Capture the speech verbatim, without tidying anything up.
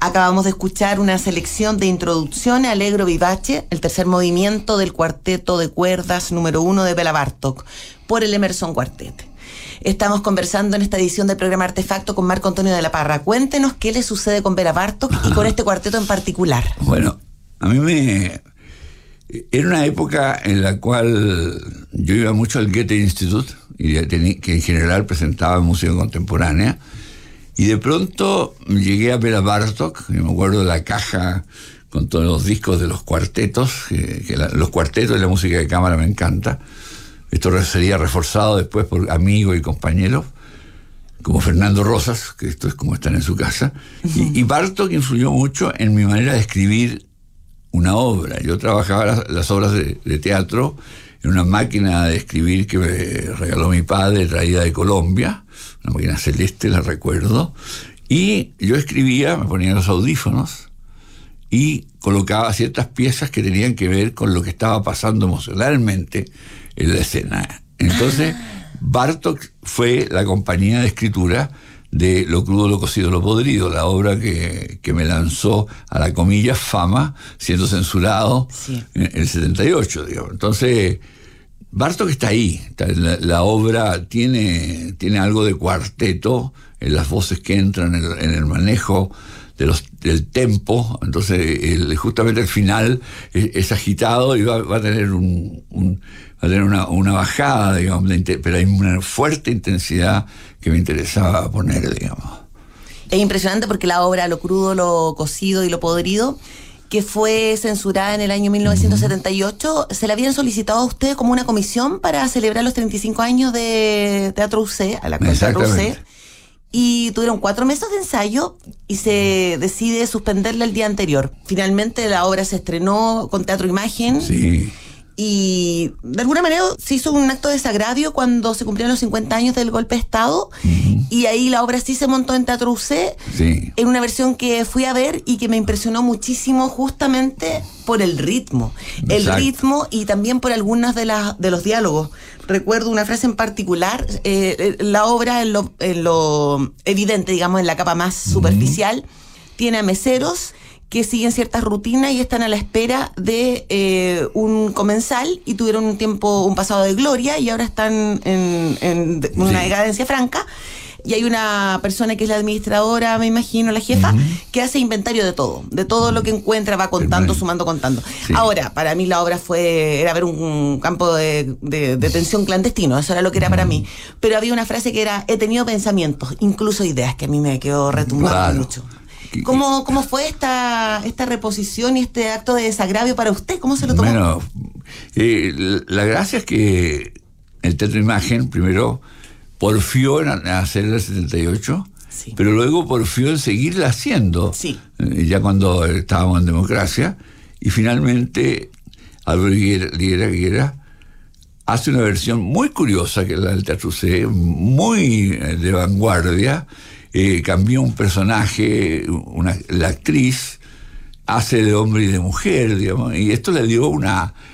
Acabamos de escuchar una selección de introducción a Allegro Vivace, el tercer movimiento del cuarteto de cuerdas número uno de Béla Bartók, por el Emerson Quartet. Estamos conversando en esta edición del programa Artefacto con Marco Antonio de la Parra. Cuéntenos qué le sucede con Béla Bartók y con este cuarteto en particular. Bueno, a mí me... Era una época en la cual yo iba mucho al Goethe Institute, y que en general presentaba música contemporánea, y de pronto llegué a Béla Bartók, y me acuerdo de la caja con todos los discos de los cuartetos, que, que la, los cuartetos y la música de cámara me encanta. Esto sería reforzado después por amigos y compañeros, como Fernando Rosas, que esto es como están en su casa. Uh-huh. Y, y Bartók influyó mucho en mi manera de escribir una obra. Yo trabajaba las, las obras de, de teatro en una máquina de escribir que me regaló mi padre, traída de Colombia, una máquina celeste, la recuerdo, y yo escribía, me ponía los audífonos y colocaba ciertas piezas que tenían que ver con lo que estaba pasando emocionalmente en la escena. Entonces, Bartók fue la compañía de escritura de Lo crudo, lo cocido, lo podrido, la obra que, que me lanzó a la comilla fama, siendo censurado sí. en el setenta y ocho, digamos. Entonces, Bartók está ahí. La, la obra tiene, tiene algo de cuarteto en las voces que entran, en el, en el manejo de los, del tempo. Entonces, el, justamente el final es, es agitado y va, va a tener un, un va a tener una, una bajada, digamos, de, pero hay una fuerte intensidad que me interesaba poner, digamos. Es impresionante porque la obra Lo crudo, lo cocido y lo podrido, que fue censurada en el año mil novecientos setenta y ocho, ¿se la habían solicitado a usted como una comisión para celebrar los treinta y cinco años de Teatro U C, a la cual Teatro U C? Y tuvieron cuatro meses de ensayo y se decide suspenderla el día anterior. Finalmente la obra se estrenó con Teatro Imagen. Sí. Y de alguna manera se hizo un acto de desagravio cuando se cumplieron los cincuenta años del golpe de Estado. Uh-huh. Y ahí la obra sí se montó en Teatro U C, sí. en una versión que fui a ver y que me impresionó muchísimo justamente por el ritmo. Exacto. El ritmo y también por algunas de, las, de los diálogos. Recuerdo una frase en particular, eh, la obra en lo, en lo evidente, digamos, en la capa más superficial, uh-huh. tiene a meseros que siguen ciertas rutinas y están a la espera de eh, un comensal y tuvieron un tiempo, un pasado de gloria y ahora están en, en una sí. decadencia franca. Y hay una persona que es la administradora, me imagino, la jefa, uh-huh. que hace inventario de todo, de todo lo que encuentra, va contando, sumando, contando. Sí. Ahora, para mí la obra fue, era ver un, un campo de, de, de detención clandestino, eso era lo que era uh-huh. para mí. Pero había una frase que era, he tenido pensamientos, incluso ideas, que a mí me quedó retumbando claro. mucho. ¿Cómo, ¿Cómo fue esta, esta reposición y este acto de desagravio para usted? ¿Cómo se lo tomó? Bueno, eh, la gracia es que el Teatro Imagen primero porfió en hacer el setenta y ocho, sí. pero luego porfió en seguirla haciendo, sí. eh, ya cuando estábamos en democracia, y finalmente Álvaro Higuera hace una versión muy curiosa, que es la del Teatro U C, muy de vanguardia. Eh, cambió un personaje, una, la actriz hace de hombre y de mujer, digamos, y esto le dio una